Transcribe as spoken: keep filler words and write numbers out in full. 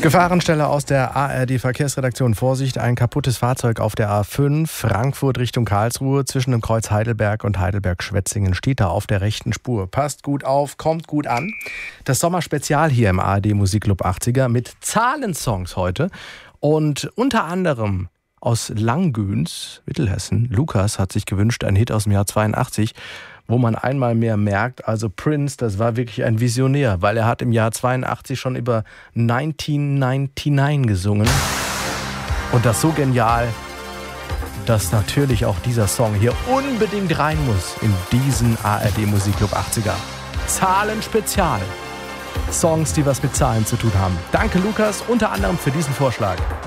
Gefahrenstelle aus der A R D-Verkehrsredaktion. Vorsicht, ein kaputtes Fahrzeug auf der A fünf, Frankfurt Richtung Karlsruhe. Zwischen dem Kreuz Heidelberg und Heidelberg-Schwetzingen steht da auf der rechten Spur. Passt gut auf, kommt gut an. Das Sommerspezial hier im A R D-Musikclub achtziger mit Zahlensongs heute. Und unter anderem aus Langgöns, Mittelhessen. Lukas hat sich gewünscht, ein Hit aus dem Jahr zweiundachtzig, wo man einmal mehr merkt, also Prince, das war wirklich ein Visionär, weil er hat im Jahr zweiundachtzig schon über neunzehnhundertneunundneunzig gesungen. Und das so genial, dass natürlich auch dieser Song hier unbedingt rein muss in diesen A R D-Musikclub achtziger. Zahlenspezial. Songs, die was mit Zahlen zu tun haben. Danke, Lukas, unter anderem für diesen Vorschlag.